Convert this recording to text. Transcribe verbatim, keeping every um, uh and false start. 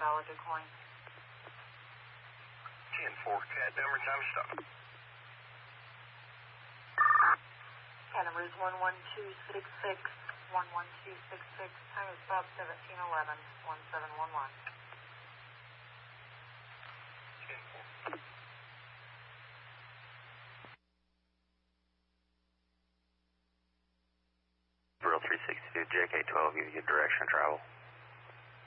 valid decline. ten four, cat number, time to stop. Cat number is one one two six six, one one two six six, time is stop seventeen eleven, one seven one one. ten four. Brill three sixty-two, J K twelve, give you direction of travel.